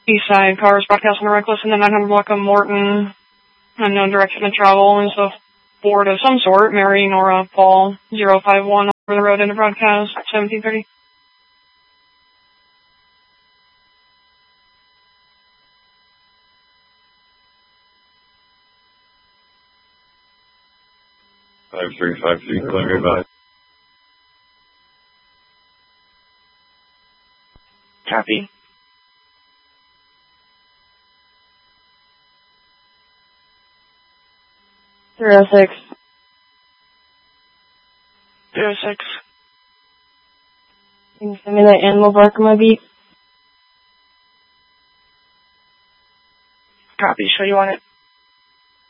East side, cars broadcast on the reckless in the 900 block of Morton. Unknown direction of travel is a Ford of some sort. Mary Nora Paul 051 over the road into broadcast 1730. Five three, clear goodbye. Copy. Zero 06. 06. Can you send me that animal bark on my beat? Copy. Show you on it.